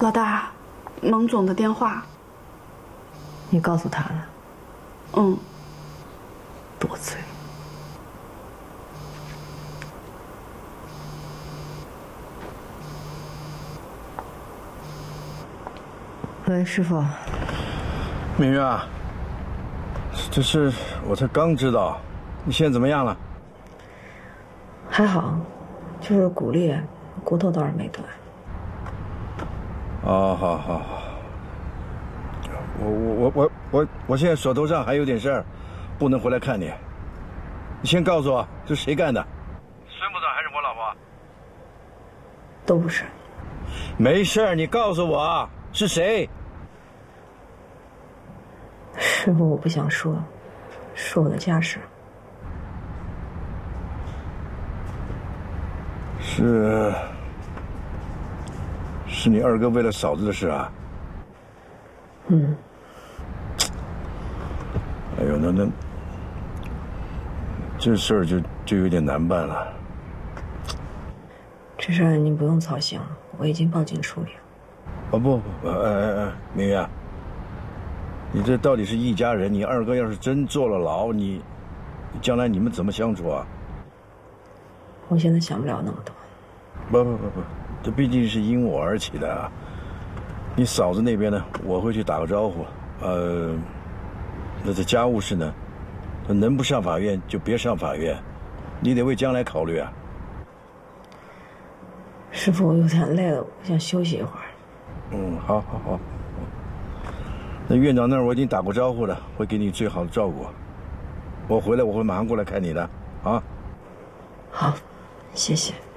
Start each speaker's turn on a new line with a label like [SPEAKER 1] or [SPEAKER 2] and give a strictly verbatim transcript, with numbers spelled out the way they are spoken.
[SPEAKER 1] 老大，蒙总的电话。
[SPEAKER 2] 你告诉他了？
[SPEAKER 1] 嗯。
[SPEAKER 2] 多嘴。喂，师傅。
[SPEAKER 3] 明月啊，这事我才刚知道，你现在怎么样了？
[SPEAKER 2] 还好，就是骨裂，骨头倒是没断。
[SPEAKER 3] 哦，好好好。我我我我我我现在手头上还有点事儿，不能回来看你。你先告诉我，这是谁干的？孙部长还是我老婆？
[SPEAKER 2] 都不是。
[SPEAKER 3] 没事，你告诉我是谁。
[SPEAKER 2] 师傅，我不想说，是我的家事。
[SPEAKER 3] 是，是你二哥为了嫂子的事啊？
[SPEAKER 2] 嗯。
[SPEAKER 3] 哎呦，那那这事儿就就有点难办了。
[SPEAKER 2] 这事儿您不用操心了，我已经报警处理了。
[SPEAKER 3] 哦不不，哎哎哎，明月，你这到底是一家人，你二哥要是真坐了牢，你将来你们怎么相处啊？
[SPEAKER 2] 我现在想不了那么多。
[SPEAKER 3] 不不不不，这毕竟是因我而起的啊。你嫂子那边呢，我会去打个招呼。呃，那这家务事呢，能不上法院就别上法院，你得为将来考虑啊。
[SPEAKER 2] 师傅，我有点累了，我想休息一会儿。
[SPEAKER 3] 嗯，好，好，好。那院长那儿我已经打过招呼了，会给你最好的照顾。我回来我会马上过来看你的，啊。
[SPEAKER 2] 好，谢谢。